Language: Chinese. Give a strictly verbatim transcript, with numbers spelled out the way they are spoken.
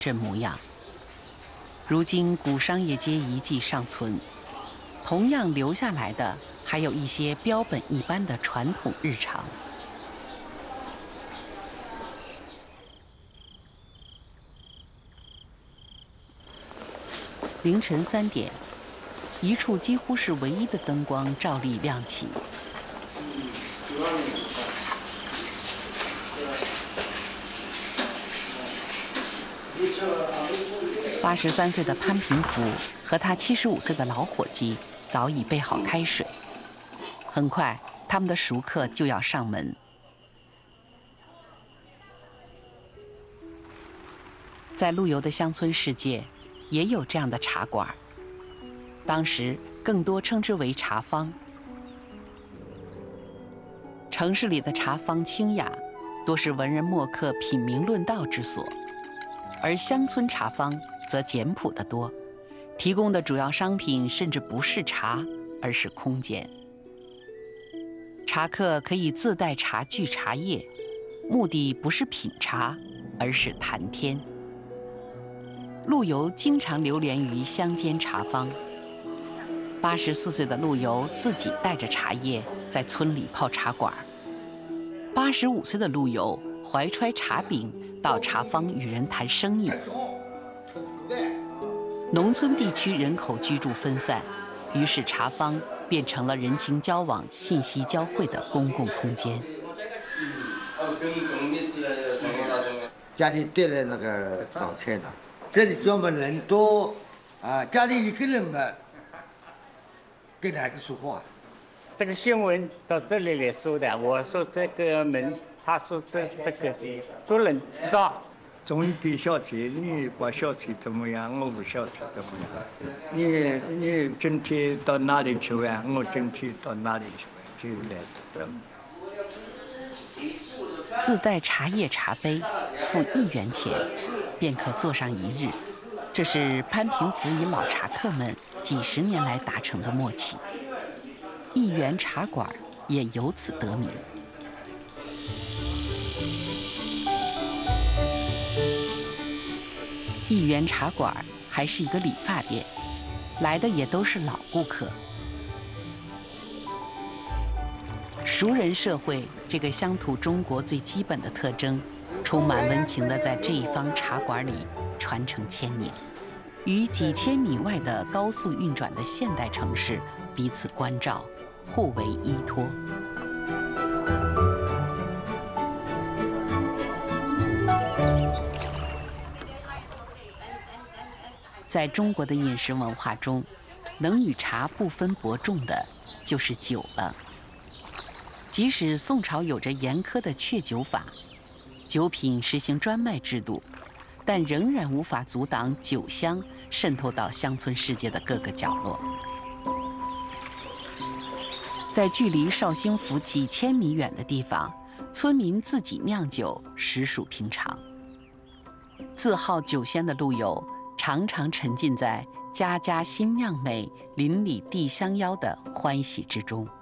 这模样。如今古商业街遗迹尚存，同样留下来的还有一些标本一般的传统日常。凌晨三点，一处几乎是唯一的灯光照例亮起。八十三岁的潘平福和他七十五岁的老伙计早已备好开水，很快他们的熟客就要上门。在陆游的乡村世界，也有这样的茶馆，当时更多称之为茶坊。城市里的茶坊清雅，多是文人墨客品茗论道之所，而乡村茶坊则简朴得多，提供的主要商品甚至不是茶，而是空间。茶客可以自带茶具、茶叶，目的不是品茶，而是谈天。陆游经常流连于乡间茶坊。八十四岁的陆游自己带着茶叶在村里泡茶馆。八十五岁的陆游怀揣茶饼到茶坊与人谈生意。农村地区人口居住分散，于是茶坊变成了人情交往、信息交汇的公共空间。 家里堆了那个早菜的，这里专门人多啊，家里一个人嘛，跟哪个说话？ 这个新闻到这里来说的，我说这个门，他说这这个都能知道。 中一点小菜，你把小菜怎么样？我不小菜怎么样？你你整天到哪里去玩？我整天到哪里去玩？就来这。 自带茶叶茶杯，付一元钱，便可坐上一日。这是潘平福与老茶客们几十年来达成的默契。一元茶馆也由此得名。一元茶馆还是一个理发店，来的也都是老顾客。熟人社会这个乡土中国最基本的特征，充满温情地在这一方茶馆里传承千年，与几千米外的高速运转的现代城市彼此关照，互为依托。在中国的饮食文化中，能与茶不分伯仲的就是酒了。即使宋朝有着严苛的确酒法，酒品实行专卖制度，但仍然无法阻挡酒香渗透到乡村世界的各个角落。在距离绍兴府几千米远的地方，村民自己酿酒实属平常。自好酒仙的陆游，常常沉浸在家家新酿美、邻里递香邀的欢喜之中。